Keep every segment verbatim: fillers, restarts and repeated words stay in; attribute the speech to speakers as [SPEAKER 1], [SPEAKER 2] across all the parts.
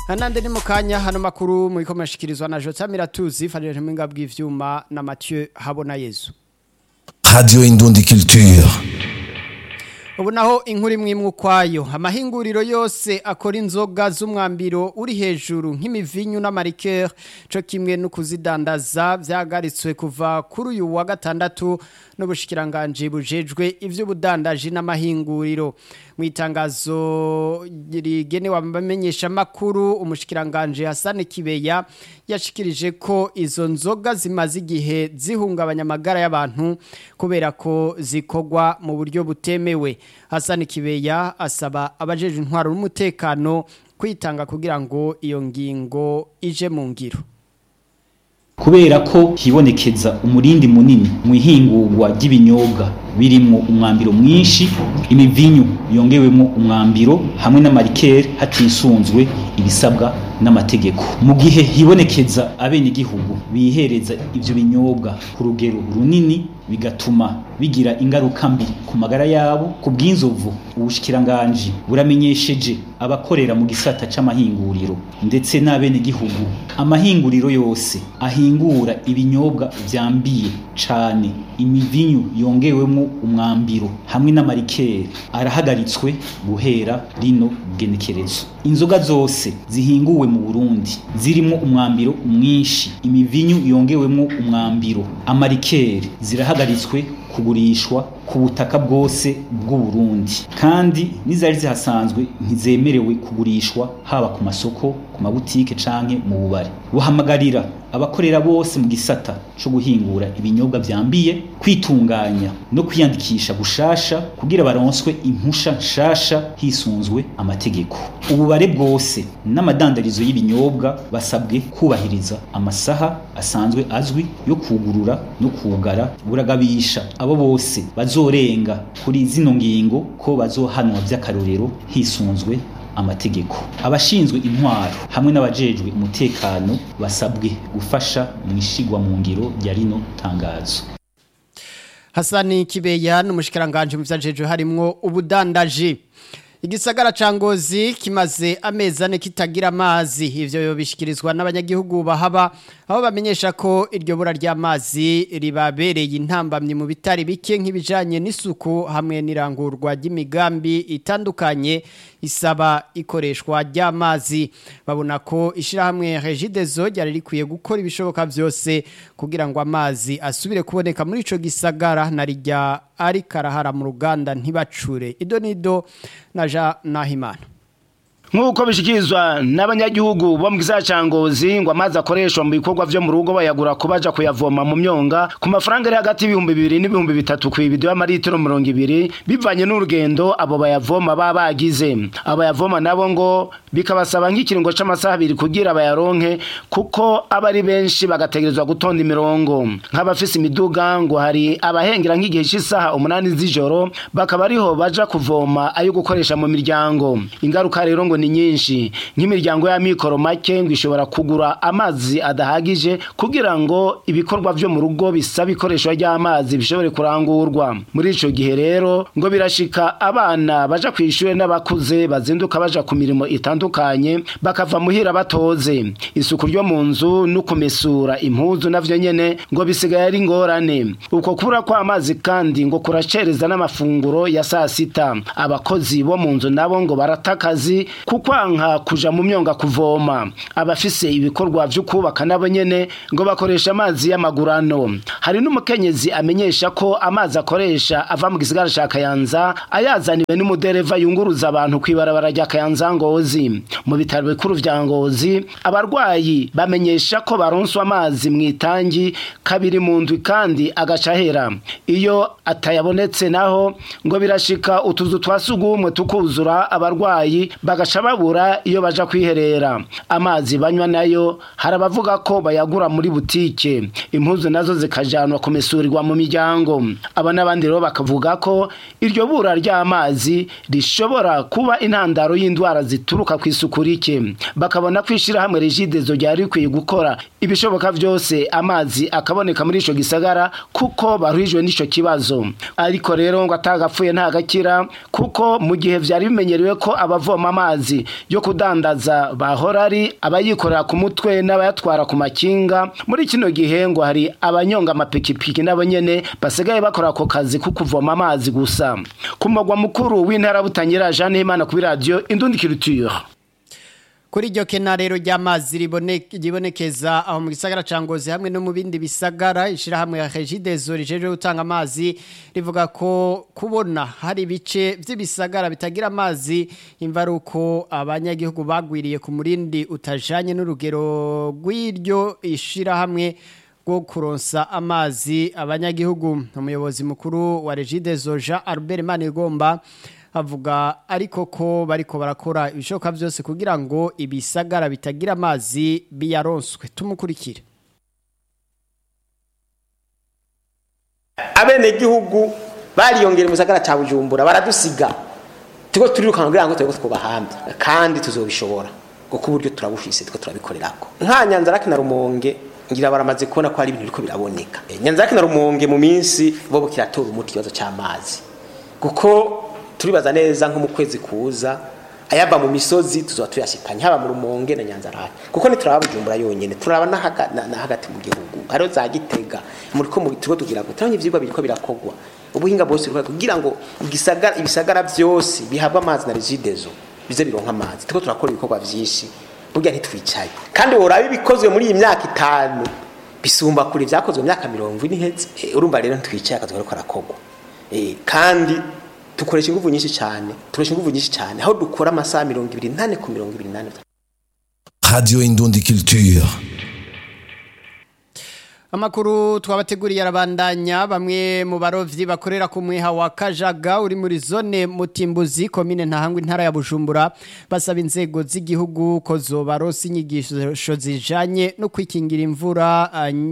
[SPEAKER 1] Anande ni mukanya hano makuru mu ikomeshikirizwa na Jota Miratuzi Fadele Mpinga bw'ivyuma na Mathieu Habona Yezu.
[SPEAKER 2] Radio Indundi Culture.
[SPEAKER 1] Ubu naho inkuru imwe kwayo amahinguriro yose akora inzoga z'umwambiro uri hejuru nk'imivinyu n'amarikeri cyo kimwe no kuzidandaza byagaritswe kuva kuri uyu wa gatandatu n'ubushikiranganje bujejwe ivy'ubudandaji n'amahinguriro mu itangazo rigenewe abamenyesha makuru umushikiranganje Hassan Kibeya yashikirije ko izo nzoga zimaze igihe zihungabanya amagara y'abantu kubera ko zikogwa mu buryo butemewe. Hassan Kibeya asaba abajeje intwaro n'umutekano kwitanga kugira ngo iyo ngingo ije mu ngiro.
[SPEAKER 3] Kubera ko hibonekeza umurindi munini mu ihingurwa ry'ibinyobwa birimo umwambiro mwinshi, imivinyu yongewemo umwambiro hamwe n'amarikeri hatisunzwe ibisabwa n'amategeko. Mu gihe hibonekeza abene igihugu bihereza ivyo binyobwa ku rugero runini bigatuma bigira ingaruka mbi ku magara yabo, ku bw'inzovu ubushikiranganje buramenyesheje abakorera mu gisata c'amahinguriro ndetse n'abene igihugu amahinguriro yose ahingura ibinyobwa vyambiye cane, imivinyu yongewemo umwambiro hamwe n'amarikeri arahagaritswe guhera rino genekerezo. Inzoga zose zihinguwe mu Burundi zirimo umwambiro mwinshi, imivinyu yongewemo umwambiro, amarikeri zirahagaritswe kugurishwa ku butaka bwose bw'u Burundi, kandi nizari zihasanzwe ntizemerewe kugurishwa haba ku masoko, ku mabutike canke mu bubari. Buhamagarira abakorera bose mu gisata cyo guhingura ibinyobwa vyambiye kwitunganya no kwiyandikisha gushasha kugira baronswe impusha nshasha hisunzwe amategeko. Ububare bwose n'amadandarizo y'ibinyobwa basabwe kubahiriza amasaha asanzwe azwi yo kugurura no kugara. Buragabisha abo bose bazorenga kuri zino ngingo ko bazohanwa vy'akarorero hisunzwe amategeko. Abashinzwe intwaro hamwe n'abajejwe umutekano basabwe gufasha mu ishigwa mu ngiro rya rino tangazo.
[SPEAKER 1] Hassan Kibeya n'umushikiranganje mu vyajejwe harimwo ubudandaji. Igisagara ca Ngozi kimaze amezi ane kitagira amazi, ivyo yobishikirizwa n'abanyagihugu bahaba aho bamenyesha ko iryo bura ry'amazi ribabereye intambamye mu bitari bike nk'ibijanye n'isuku hamwe n'irangurwa ry'imigambi itandukanye isaba ikoreshwa ry'amazi. Babona ko ishirahamwe Regideso ryari rikwiye gukora ibishoboka vyose kugira ngo amazi asubire kuboneka muri ico gisagara na rijya ari karahara mu ruganda ntibacure. Idonido naja Nahimana.
[SPEAKER 4] Nkuko bishikizwa n'abanyagihugu bo mu gisagara ca Ngozi ngo amazi akoreshwa mu bikorwa vyo mu rugo bayagura kubaja kuyavoma mu myonga ku mafaranga ari hagati y'ibihumbi bibiri n'ibihumbi bitatu ku ibido y'amaritiro mirongo ibiri bivanye n'urugendo abo bayavoma baba bagize. Abayavoma nabo ngo bikabasaba nk'ikiringo c'amasaha abiri kugira bayaronke kuko abari benshi bagategerezwa gutonda imirongo. Nk'abafise imiduga ngo hari abahengera nk'igihe cy'isaha umunani z'ijoro bakaba ariho baja kuvoma ayo gukoresha mu miryango. Ingaruka rero ngo ni nyinshi, nk'imiryango ya mikoro make ngo ishobora kugura amazi adahagije kugira ngo ibikorwa vyo mu rugo bisaba ikoresho ry'amazi bishobore kurangurwa. Muri ico gihe rero ngo birashika abana baja kwishure n'abakuze bazinduka baja ku mirimo itandukanye bakava muhira batoze. Isuku ryo mu nzu no kumesura impuzu navyo nyene ngo bisigaye ari ngorane. Uko kubura kwa amazi kandi ngo kuracereza n'amafunguro ya saa sita. Abakozi bo mu nzu nabo ngo baratakazi kukwanka kuja mu myonga kuvoma. Abafise ibikorwa vyo kubaka nabo nyene ngo bakoresha amazi y'amagurano. Hari n'umukenyezi amenyesha ko amazi akoresha ava mu gisigara ca Kayanza ayazaniwe n'umudereva yunguruza abantu kwibarabara rya Kayanza Ngozi. Mu bitaro bikuru vya Ngozi abarwayi bamenyesha ko baronswa amazi mu itangi kabiri mu ndwi kandi agacahera. Iyo atayabonetse naho ngo birashika utuzu twasugumwe tukuzura abarwayi bagaca babura iyo baja kwiherera. Amazi banywa nayo harabavuga ko bayagura muri butike, impuzu nazo zikajanwa kumesurirwa mu miryango. Aba nabandi rero bakavuga ko iryo bura ry'amazi rishobora kuba intandaro y'indwara zituruka ku isuku rike. Bakabona kwishira hamwe Regideso ryari kwiye gukora ibishoboka vyose amazi akaboneka muri ico gisagara kuko baruhijwe n'ico kibazo. Ariko rero ngo atagapfuye nta gakira kuko mu gihe vyari bimenyerewe ko abavoma amazi amazi yo kudandaza bahora ari abayikorera ku mutwe n'abayatwara ku makinga muri kino gihe ngo hari abanyonga amapikipiki nabo nyene basigaye bakora ako kazi ko kuvoma amazi gusa ku mugwa mukuru w'intara Butangira Jean Imana kuri radio Indundi Culture.
[SPEAKER 1] Kuri iryo kena rero ry'amazi ribonekeza aho mu gisagara ca Ngozi hamwe no mu bindi bisagara ishirahamwe ya Regideso rijeje gutanga amazi rivuga ko kubona hari ibice vy'ibisagara bitagira amazi imvaruko abanyagihugu bagwiriye ku murindi utajanye n'urugero rw'iryo ishirahamwe go kuronsa amazi abanyagihugu. Umuyobozi mukuru wa Regideso Jean Albert Manigomba avuga ariko ko bariko barakora ibishoka byose kugira ngo ibisagara bitagira amazi biyaronswe. Tumukurikire.
[SPEAKER 5] Abene gihugu bariyongera mu gisagara ca Bujumbura baradusiga tuko turiruka kugira ngo twego twobahambye kandi tuzobishobora kuko uburyo turabufise tuko turabikorerako nka Nyanzarake na Rumonge ngira baramaze kubona ko ari ibintu biko biraboneka. Nyanzarake na Rumonge mu minsi bo kiratora umuti kibazo cy'amazi kuko turibaza neza nko mu kwezi kuza ayaba mu misozi tuzoba tuyashikanye haba mu Rumonge na Nyanzarake kuko ni turaba Bujumbura yonyene turaba na hagati mu gihugu haro za Gitega muri ko mu tugo tugira gutanye ivyigwa biriko birakogwa ubuhinga bwose kugira ngo igisagara ibisagara byose bihabwa amazi na Regideso bize bironka amazi tuko turakora ibikorwa vyinshi burya ntitwicaye kandi worabe bikozwe muri iyi myaka itanu bisumba kuri vyakozwe mu myaka mirongo ine iheze urumva rero ntitwicaye akazi ko arakogwa eh kandi tukoresha ingufu nyinshi cyane tukoresha ingufu nyinshi cyane aho dukora amasaha mirongo ibiri n'ane ku mirongo ibiri n'ane.
[SPEAKER 2] Radio Indundi Culture.
[SPEAKER 1] Amakuru twabateguriye arabandanya bamwe mu barovyi bakorera ku mwiha wa Kajaga uri muri zone Mutimbuzi komine Ntahangwa intara ya Bujumbura basaba inzego z'igihugu ko zobarosa inyigisho zijanye no kwikingira imvura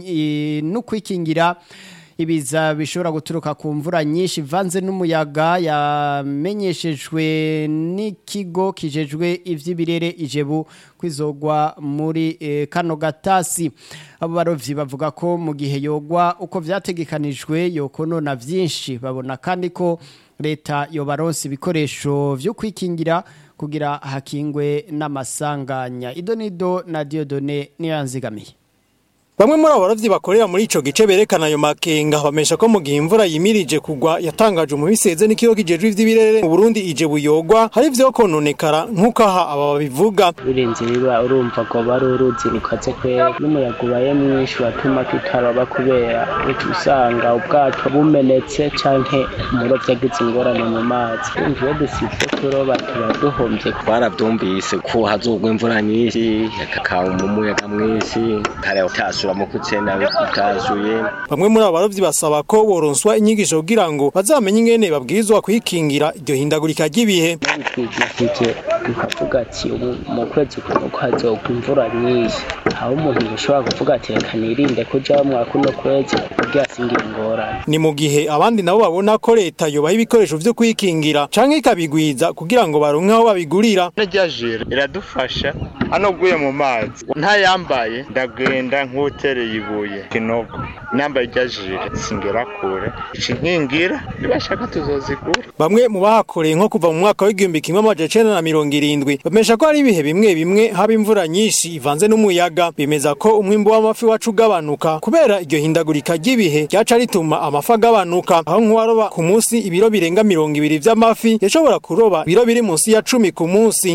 [SPEAKER 1] no kwikingira ibiza bishobora guturuka ku mvura nyinshi vanze n'umuyaga yamenyeshejwe n'ikigo kijejwe ivy'ibirere Ijebu kwizogwa muri e, kano gatasi. Abo barovyi bavuga ko mu gihe yogwa uko vyategekanijwe yokonona vyinshi babona kandi ko leta yobaronsa ibikoresho vyo kwikingira kugira hakingwe n'amasanganya. Idonido na Diodone niyo yanzigamiye.
[SPEAKER 6] Bamwe muri abarovyi bakorera muri ico gice berekana ayo makenga bamesha ko mu gihe imvura yimirije kugwa yatangaje umubiseze n'ikigo kijejwe ivy'ibirere mu Burundi Ijebu yogwa hari vyo kononekara nkuko aha aba babivuga.
[SPEAKER 7] Birenze biba urumva ko baruruzi rukaze kwe n'umuyaga ubaye mwinshi watuma tutaraba kubera usanga ubwato bumenetse canke umurovyi agize ingorane mu mazi. Imvura dusivye turoba turaduhomvye twaravyumvise ko hazogwa imvura nyinshi yakakawa umuyaga mwinshi kare utasura mu kucenda bitazuye.
[SPEAKER 6] Bamwe muri abarovyi basaba ko boronswa inyigisho kugira ngo bazamenye ingene babwirizwa kwikingira iryo hindagurika ry'ibihe.
[SPEAKER 7] Twigishije tukavuga ati mu kwezi kuko hazogwa imvura nyinshi aho umuntu ashobora kuvuga ati reka nirinde kuja mu kuno kwezi kugira singira ingorane.
[SPEAKER 6] Ni mu gihe abandi nabo babona ko leta yobaha ibikoresho vyo kwikingira canke ikabigwiza kugira ngo baronke aho babigurira.
[SPEAKER 8] Najajira iradufasha hano guye mu mazi ntayambaye ndagenda nk'utereye ibuye kinogo nambaye jajire singera kure icinkingira bibashaka tuzozigura.
[SPEAKER 6] Bamwe mu bahakoreye nko kuva mu mwaka w'igihumbi kimwe amajana icenda na mirongo irindwi bamesha ko hari ibihe bimwe bimwe haba imvura nyinshi ivanze n'umuyaga bemeza ko umwimbu w'amafi wacu ugabanuka kubera iryo hindagurika ry'ibihe ryaca rituma amafi agabanuka aho nk'uwaroba ku munsi ibiro birenga mirongo ibiri vy'amafi yashobora kuroba ibiro biri munsi ya cumi ku munsi.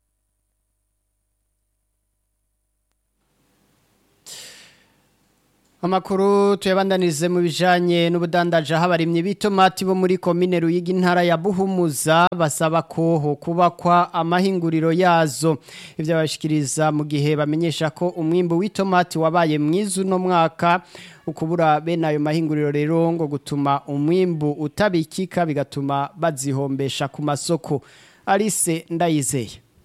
[SPEAKER 1] Amakuru tuyabandanize mu bijanye n'ubudandaje habarimye bitomati bo muri komine Ruyigi intara ya Buhumuza basaba ko ho kubakwa amahinguriro yazo. Ivyo bashikiriza mu gihe bamenyesha ko umwimbo w'itomati wabaye mwizu no mwaka ukubura bene ayo mahinguriro rero ngo gutuma umwimbo utabikika bigatuma bazihombesha ku masoko. Alice Ndayizeye.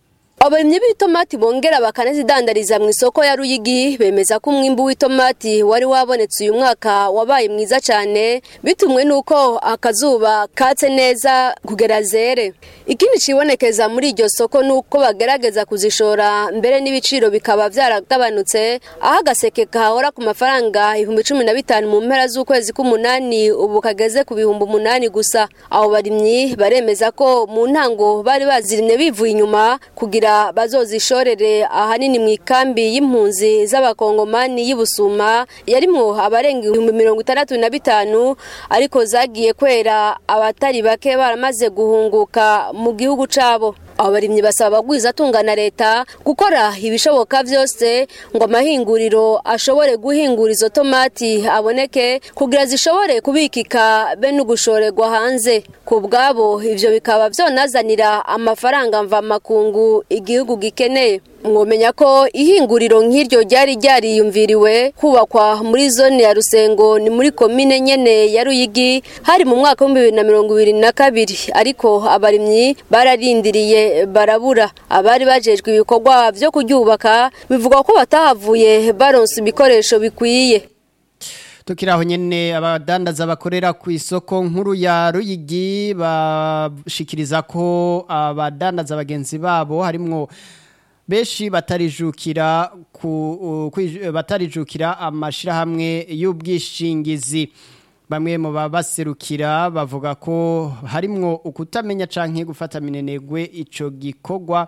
[SPEAKER 9] Abarimyi b'itomati bongera bakanazidandariza mu isoko ya Ruyigi bemeza ko umwimbu w'itomati wari wabonetse uyu mwaka wabaye mwiza cyane bitumwe nuko akazuba katse neza kugera zere. Ikindi cibonekeza muri iryo soko nuko bagerageza kuzishora mbere n'ibiciro bikaba byaragabanutse aho agaseke kahora ku mafaranga ibihumbi cumi na bitanu mu mpera z'ukwezi k'umunani ubu kageze ku bihumbi umunani gusa. Abo barimyi baremeza ko mu ntango bari bazirimye bivuye inyuma kugira bazozishorere ahanini mu ikambi y'impunzi z'abakongomani y'Ibusuma yarimwo abarenga ibihumbi mirongo itandatu na bitanu ariko zagiye kwera abatari bake baramaze guhunguka mu gihugu cabo. Abarimyi basaba bagwiza tungana leta gukora ibishoboka byose ngo amahinguriro ashobore guhingura izo tomati aboneke kugira zishobore kubikika be n'ugushorerwa hanze. Ku bwabo ivyo bikaba vyonazanira amafaranga mva makungu igihugu gikeneye. Mwomenya ko ihinguriro nk'iryo ryari ryariyumviriwe kubakwa muri zone ya Rusengo ni muri komine nyene ya Ruyigi hari mu mwaka wa bibiri na mirongo ibiri na kabiri ariko abarimyi bararindiriye barabura. Abari bajejwe ibikorwa byo kuryubaka bivuga ko batahavuye baronse ibikoresho bikwiye.
[SPEAKER 1] Tukiraho nyene abadandaza bakorera ku isoko nkuru ya Ruyigi bashikiriza ko abadandaza bagenzi babo harimwo beshi batarijukira ku batarijukira amashirahamwe y'ubwishingizi. Bamwe mu babaserukira bavuga ko harimwo ukutamenya canke gufata minenegwe ico gikogwa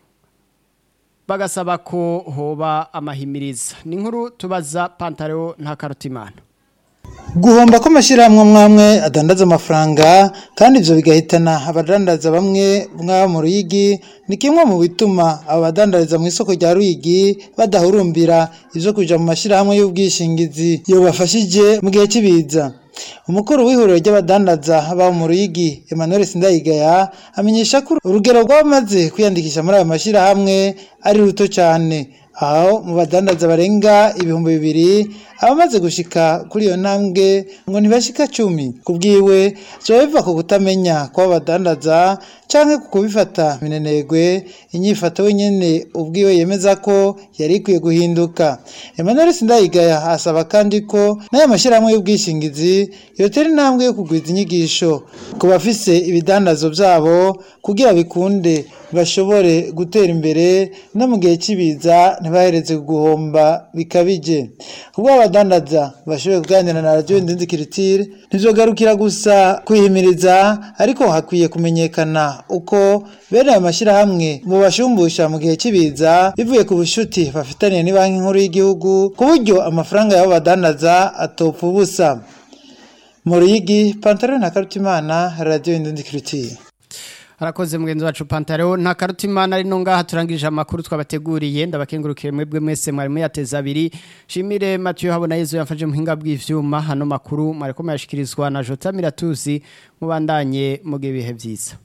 [SPEAKER 1] bagasaba ko hoba amahimiriza. Ni nkuru tubaza Pantaro nta Karutimana.
[SPEAKER 10] Guhomba ko amashirahamwe mwamwe adandaza amafaranga kandi ivyo bigahitana abadandaza bamwe mwa mu Ruyigi ni kimwe mu bituma abadandariza mu isoko rya Ruyigi badahurumbira ivyo kuja mu mashirahamwe y'ubwishingizi yo bafashije mu gihe kibiza. Umukuru w'ihuriro ry'abadandaza ba mu Ruyigi Emmanuel Sindayigaya amenyesha ko urugero rw'abamaze kwiyandikisha muri ayo mashirahamwe ari ruto cyane. Aho mu badandaza barenga ibihumbi bibiri abamaze gushika kuri iyo ntambwe ngo ntibashika cumi. Kubwiwe cyo biva ku kutamenya ko abadandaza canke kukubifata minenegwe inyifato wenyene ubwiwe yemeza ko yari kwiye guhinduka. Emmanuel Sindayigaya asaba kandi ko n'aya mashirahamwe y'ubwishingizi yotera intambwe yo kugwiza inyigisho ku bafise ibidandazo byabo kugira bikunde bashobore gutera imbere no mu gihe kibiza ntibahereze guhomba bikabije. Ubwo abadandaza bashoboye kuganira na Radio Indindi Culture ntizogarukira gusa kwihimiriza ariko hakwiye kumenyekana uko bene aya mashirahamwe mu bashumbusha mu gihe kibiza bivuye ku bushuti bafitaniye ni banki nkuru y'igihugu ku buryo amafaranga y'abo badandaza atopfa ubusa. Mu Ruyigi Pantaro na Karutimana Radio Indindi Culture.
[SPEAKER 1] Harakoze mugenzi wacu Pantaro nta Karutimana ari no ngaha turangije amakuru twabateguriye ndabakengurukire mwebwe mwese mwari muyateza abiri. Shimire Mathieu habona Yezu yafashe muhinga bw'ivyuma hano makuru mareko mayashikirizwa na Jota Miratuzi mubandanye muge bihe byiza.